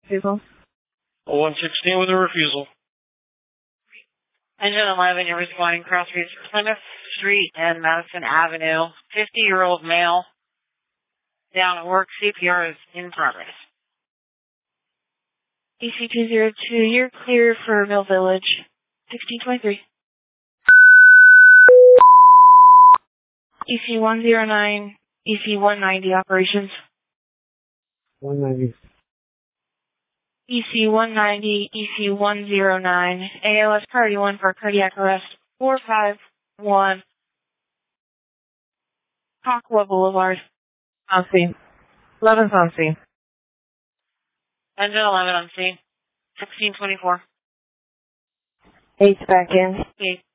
Refusal. 116 with a refusal. Engine 11, you're responding crossroads Plymouth Street and Madison Avenue. 50-year-old male. Down at work. CPR is in progress. EC202, you're clear for Mill Village. 1623. EC109, EC190 operations. 190. EC190, EC109, ALS Priority 1 for cardiac arrest. 451. Conqua Boulevard. On scene. 11's on scene. Engine 11 on scene. 1624. 8's back in. 8.